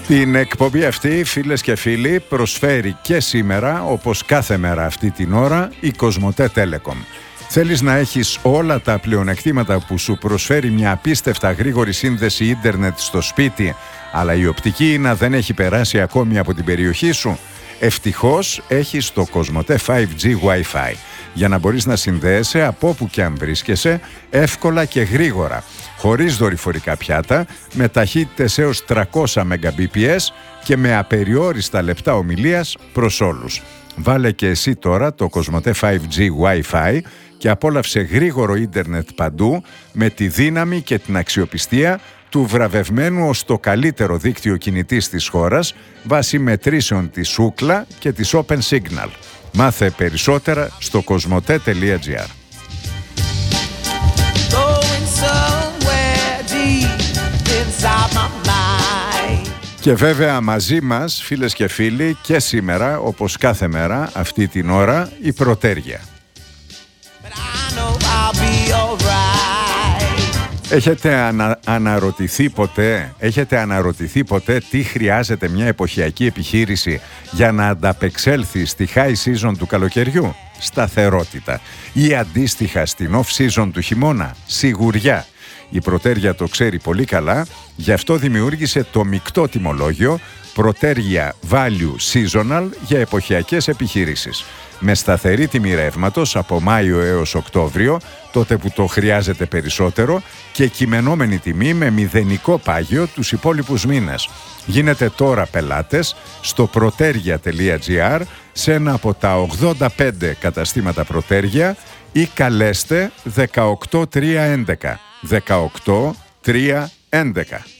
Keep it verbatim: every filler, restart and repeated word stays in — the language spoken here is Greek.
Την εκπομπή αυτή, φίλες και φίλοι, προσφέρει και σήμερα, όπως κάθε μέρα αυτή την ώρα, η Κοσμοτέ Telecom. Θέλεις να έχεις όλα τα πλεονεκτήματα που σου προσφέρει μια απίστευτα γρήγορη σύνδεση ίντερνετ στο σπίτι, αλλά η οπτική ίνα δεν έχει περάσει ακόμη από την περιοχή σου? Ευτυχώς έχεις το Κοσμοτέ φάιβ τζι Wi-Fi για να μπορείς να συνδέεσαι από όπου και αν βρίσκεσαι εύκολα και γρήγορα, χωρίς δορυφορικά πιάτα, με ταχύτητες έως τριακόσια Mbps και με απεριόριστα λεπτά ομιλίας προς όλους. Βάλε και εσύ τώρα το Κοσμοτέ φάιβ τζι Wi-Fi και απόλαυσε γρήγορο ίντερνετ παντού με τη δύναμη και την αξιοπιστία του βραβευμένου ως το καλύτερο δίκτυο κινητής της χώρας βάσει μετρήσεων της Ookla και της Open Signal. Μάθε περισσότερα στο κοσμοτέ τελεία τζι άρ. Και βέβαια μαζί μας, φίλες και φίλοι, και σήμερα, όπως κάθε μέρα, αυτή την ώρα, η Πρωτέργεια. Έχετε ανα, αναρωτηθεί ποτέ, έχετε αναρωτηθεί ποτέ τι χρειάζεται μια εποχιακή επιχείρηση για να ανταπεξέλθει στη high season του καλοκαιριού? Σταθερότητα. Ή αντίστοιχα στην off season του χειμώνα? Σιγουριά. Η Πρωτέργεια το ξέρει πολύ καλά, γι' αυτό δημιούργησε το μεικτό τιμολόγιο Πρωτέργεια Value Seasonal για εποχιακές επιχειρήσεις. Με σταθερή τιμή ρεύματος από Μάιο έως Οκτώβριο, τότε που το χρειάζεται περισσότερο, και κειμενόμενη τιμή με μηδενικό πάγιο τους υπόλοιπους μήνες. Γίνετε τώρα πελάτες στο πρωτέργεια τελεία τζι άρ, σε ένα από τα ογδόντα πέντε καταστήματα Πρωτέργεια, ή καλέστε δεκαοκτώ τριακόσια έντεκα. δεκαοκτώ τριακόσια έντεκα.